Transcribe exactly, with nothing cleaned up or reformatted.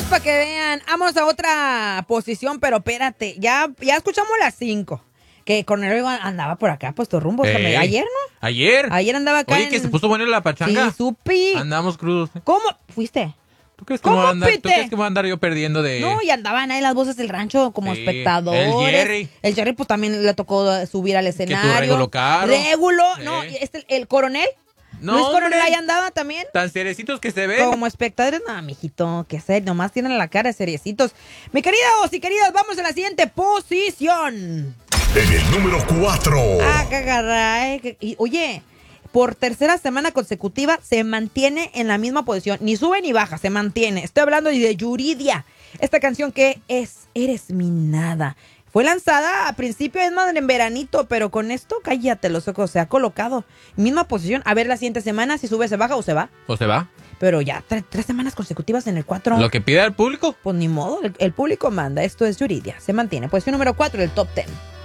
para que vean. Vamos a otra posición, pero espérate. Ya, ya escuchamos las cinco. Que Cornelio andaba por acá, puesto rumbo. Ey. Ayer, ¿no? ¿Ayer? Ayer andaba acá Oye, en... que se puso buena la pachanga. Sí, supi. Andamos crudos. ¿Cómo? ¿Fuiste? ¿Tú crees, que me ¿Cómo, voy a andar, ¿Tú Pete? crees que me voy a andar yo perdiendo de...? No, y andaban ahí las voces del rancho como Sí, espectadores. el Jerry. El Jerry, pues también le tocó subir al escenario. Régulo Caro. Régulo. Sí. No, este, el coronel. No, Luis Coronel hombre. ahí andaba también. Tan cerecitos que se ven. Como espectadores, no, mijito, que sé, nomás tienen la cara de seriecitos. Mi queridos y queridas, vamos a la siguiente posición. En el número cuatro. Ah, cagaray. que- y, Oye, por tercera semana consecutiva se mantiene en la misma posición. Ni sube ni baja, se mantiene. Estoy hablando de Yuridia. Esta canción que es Eres mi nada. Fue lanzada a principio, es más, en veranito, pero con esto, cállate los ojos, se ha colocado. Misma posición. A ver la siguiente semana si sube, se baja o se va. ¿O se va? Pero ya, tre- tres semanas consecutivas en el cuatro. Lo que pide el público. Pues ni modo, el, el público manda. Esto es Yuridia. Se mantiene. Posición número cuatro del top ten.